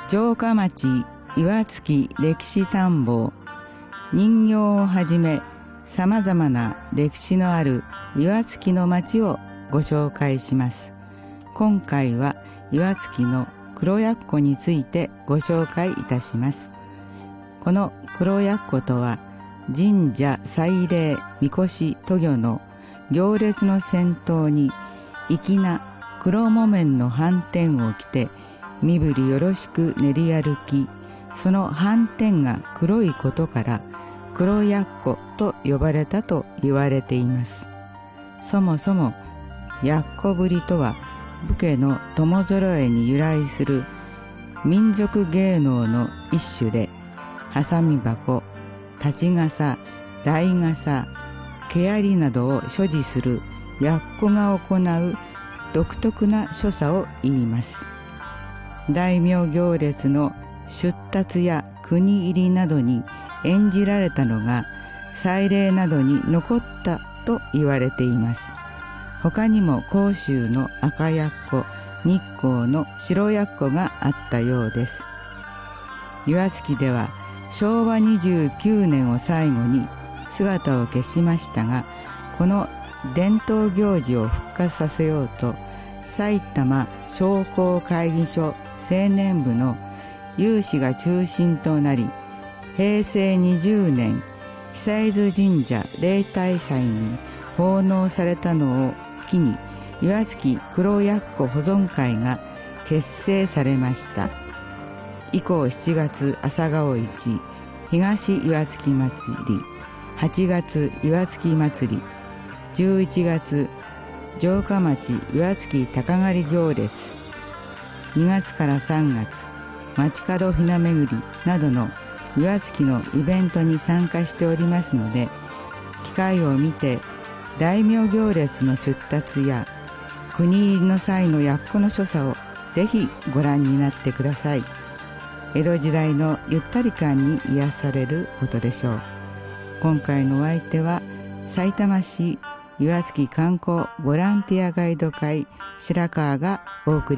城下町岩槻歴史探訪、人形をはじめさまざまな歴史のある岩槻の町をご紹介します。今回は岩槻の黒奴についてご紹介いたします。この黒奴とは、神社祭礼みこし渡御の行列の先頭に粋な黒木綿の斑点を着て身振りよろしく練り歩き、その斑点が黒いことから黒奴と呼ばれたと言われています。そもそも奴ぶりとは、武家の友揃えに由来する民族芸能の一種で、はさみ箱、太刀傘、台傘、毛槍などを所持する奴が行う独特な所作を言います。大名行列の出立や国入りなどに演じられたのが祭礼などに残ったと言われています。他にも甲州の赤奴、日光の白奴があったようです。岩槻では昭和29年を最後に姿を消しましたが、この伝統行事を復活させようと、埼玉商工会議所青年部の有志が中心となり、平成20年久津神社例大祭に奉納されたのを機に、岩槻黒奴保存会が結成されました。以降7月朝顔市、東岩槻祭り、8月岩槻祭り、11月城下町岩槻鷹狩り行列、2月から3月街角ひな巡りなどの岩槻のイベントに参加しておりますので、機会を見て大名行列の出立や国入りの際の奴の所作をぜひご覧になってください。江戸時代のゆったり感に癒されることでしょう。今回のお相手は、さいたま市岩槻観光ボランティアガイド会白川がお送り